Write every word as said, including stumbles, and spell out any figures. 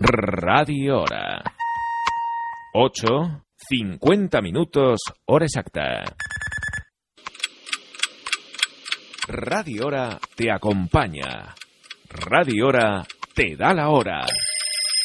Radio Hora. ocho, cincuenta minutos, hora exacta. Radio Hora te acompaña. Radio Hora te da la hora.